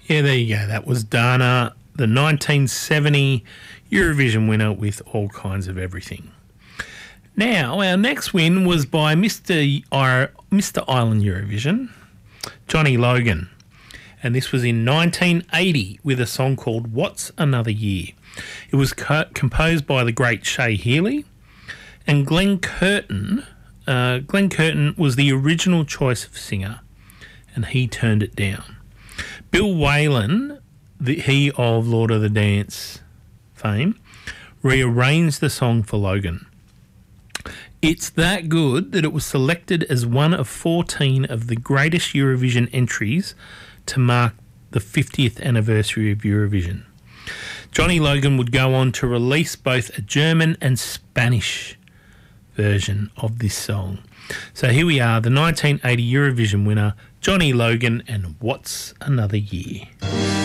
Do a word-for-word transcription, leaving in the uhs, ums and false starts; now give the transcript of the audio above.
Yeah, there you go. That was Dana, the nineteen seventy Eurovision winner with All Kinds of Everything. Now, our next win was by Mister I- Mister Island Eurovision, Johnny Logan. And this was in nineteen eighty with a song called What's Another Year. It was co- composed by the great Shay Healy. And Glenn Curtin, uh, Glenn Curtin was the original choice of singer, and he turned it down. Bill Whalen, the, he of Lord of the Dance fame, rearranged the song for Logan. It's that good that it was selected as one of fourteen of the greatest Eurovision entries to mark the fiftieth anniversary of Eurovision. Johnny Logan would go on to release both a German and Spanish version of this song. So here we are, the nineteen eighty Eurovision winner, Johnny Logan, and What's Another Year.